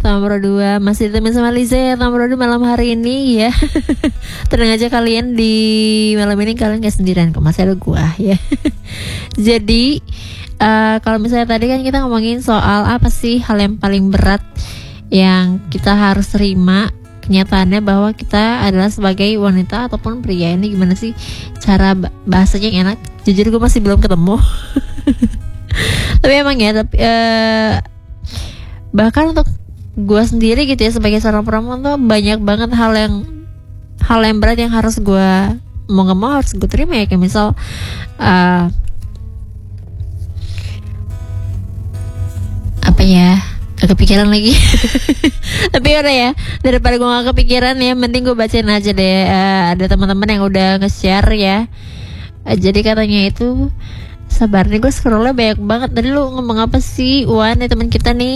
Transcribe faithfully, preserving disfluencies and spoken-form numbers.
nomor dua masih ditemenin sama Liza nomor dua malam hari ini ya. Tenang aja kalian, di malam ini kalian gak sendirian kok, masih ada gua ya. Jadi uh, kalau misalnya tadi kan kita ngomongin soal apa sih hal yang paling berat yang kita harus terima kenyataannya bahwa kita adalah sebagai wanita ataupun pria. Ini gimana sih cara bahasanya yang enak? Jujur gue masih belum ketemu. Tapi emang ya, tapi uh, bahkan untuk gue sendiri gitu ya sebagai seorang perempuan tuh banyak banget hal yang hal yang berat yang harus gue mau nggak mau harus gue terima ya. Kayak misal uh, apa ya, gak kepikiran lagi. Tapi udah ya, daripada gue gak kepikiran ya, mending gue bacain aja deh. uh, Ada teman-teman yang udah nge-share ya. uh, Jadi katanya itu, sabar nih gue scrollnya banyak banget. Tadi lu ngomong apa sih Wan, ya teman kita nih?